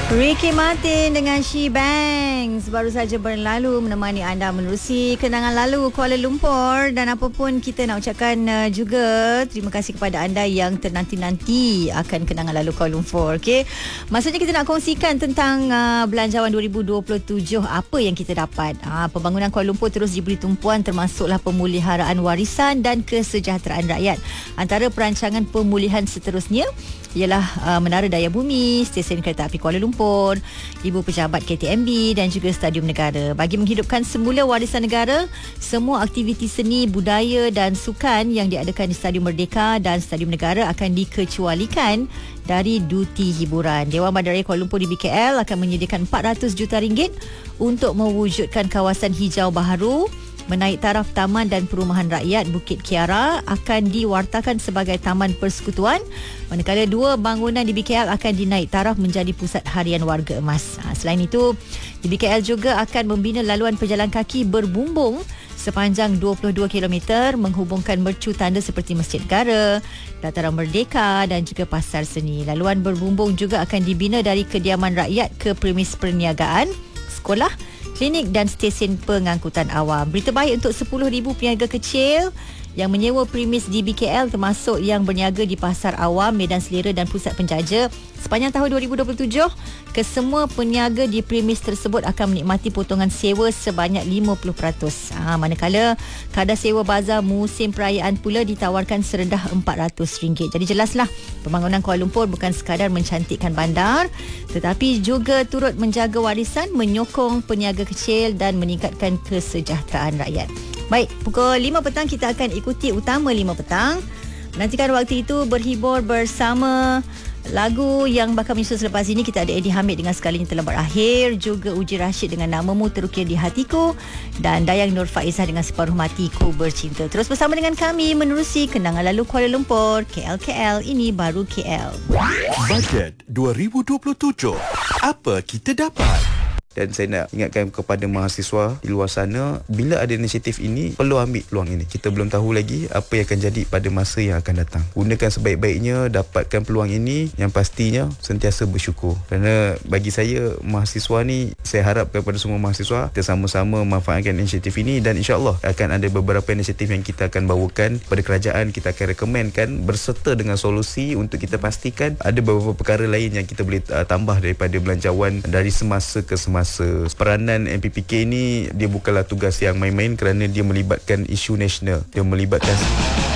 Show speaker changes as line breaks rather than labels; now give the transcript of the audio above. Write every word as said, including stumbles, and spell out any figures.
Ricky Martin dengan She Bangs baru saja berlalu menemani anda menerusi kenangan lalu Kuala Lumpur. Dan apapun kita nak ucapkan uh, juga terima kasih kepada anda yang ternanti-nanti akan kenangan lalu Kuala Lumpur. Okey, maksudnya kita nak kongsikan tentang uh, belanjawan dua ribu dua puluh tujuh, apa yang kita dapat. uh, Pembangunan Kuala Lumpur terus diberi tumpuan, termasuklah pemuliharaan warisan dan kesejahteraan rakyat. Antara perancangan pemulihan seterusnya ialah uh, Menara Daya Bumi, Stesen Kereta Api Kuala Lumpur, Ibu Pejabat K T M B dan juga Stadium Negara. Bagi menghidupkan semula warisan negara, semua aktiviti seni, budaya dan sukan yang diadakan di Stadium Merdeka dan Stadium Negara akan dikecualikan dari duti hiburan. Dewan Bandaraya Kuala Lumpur di B K L akan menyediakan empat ratus juta ringgit untuk mewujudkan kawasan hijau baharu. Menaik taraf Taman dan Perumahan Rakyat Bukit Kiara akan diwartakan sebagai Taman Persekutuan, manakala dua bangunan di B K L akan dinaik taraf menjadi Pusat Harian Warga Emas. Ha, selain itu, di B K L juga akan membina laluan pejalan kaki berbumbung sepanjang dua puluh dua kilometer menghubungkan mercu tanda seperti Masjid Negara, Dataran Merdeka dan juga Pasar Seni. Laluan berbumbung juga akan dibina dari kediaman rakyat ke premis perniagaan, sekolah, klinik dan stesen pengangkutan awam. Berita baik untuk sepuluh ribu peniaga kecil yang menyewa premis di B K L, termasuk yang berniaga di Pasar Awam, Medan Selera dan Pusat Penjaja. Sepanjang tahun dua ribu dua puluh tujuh, kesemua peniaga di premis tersebut akan menikmati potongan sewa sebanyak lima puluh peratus. Ha, manakala kadar sewa bazar musim perayaan pula ditawarkan serendah empat ratus ringgit. Jadi jelaslah, pembangunan Kuala Lumpur bukan sekadar mencantikkan bandar, tetapi juga turut menjaga warisan, menyokong peniaga kecil dan meningkatkan kesejahteraan rakyat. Baik, pukul lima petang kita akan ikuti Utama lima petang. Nantikan waktu itu berhibur bersama lagu yang bakal menyusul selepas ini. Kita ada Eddie Hamid dengan Sekalinya Telah Berakhir, juga Uji Rashid dengan Namamu Terukir di Hatiku, dan Dayang Nur Faizah dengan Separuh Matiku Bercinta. Terus bersama dengan kami menerusi kenangan lalu Kuala Lumpur. K L K L, ini baru K L.
Bajet dua ribu dua puluh tujuh. Apa kita dapat?
Dan saya nak ingatkan kepada mahasiswa di luar sana, bila ada inisiatif ini, perlu ambil peluang ini. Kita belum tahu lagi apa yang akan jadi pada masa yang akan datang. Gunakan sebaik-baiknya, dapatkan peluang ini. Yang pastinya sentiasa bersyukur. Kerana bagi saya, mahasiswa ni, saya harap kepada semua mahasiswa, kita sama-sama manfaatkan inisiatif ini, dan insya-Allah akan ada beberapa inisiatif yang kita akan bawakan kepada kerajaan. Kita akan rekomenkan berserta dengan solusi untuk kita pastikan ada beberapa perkara lain yang kita boleh uh, tambah daripada belanjawan dari semasa ke semasa. Peranan M P P K ini dia bukanlah tugas yang main-main, kerana dia melibatkan isu nasional, dia melibatkan